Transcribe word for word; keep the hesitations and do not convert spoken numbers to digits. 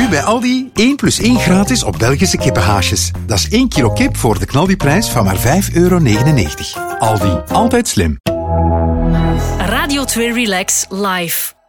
bij Aldi één plus één gratis op Belgische kippenhaasjes. Dat is één kilo kip voor de knaldiprijs van maar vijf euro negenennegentig. Aldi, altijd slim. Radio twee Relax Live.